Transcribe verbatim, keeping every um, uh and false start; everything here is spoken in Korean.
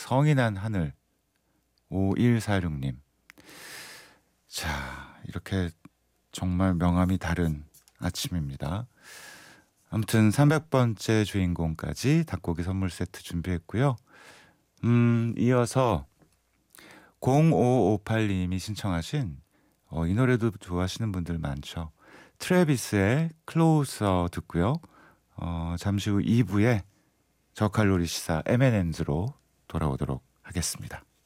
성이 난 하늘. 오일사육 님. 자, 이렇게 정말 명암이 다른 아침입니다. 아무튼 삼백 번째 주인공까지 닭고기 선물 세트 준비했고요. 음, 이어서 공오오팔 님이 신청하신 어, 이 노래도 좋아하시는 분들 많죠. 트래비스의 클로우서 듣고요. 어, 잠시 후 이 부에 저칼로리 시사 엠 앤 엠즈로 돌아오도록 하겠습니다.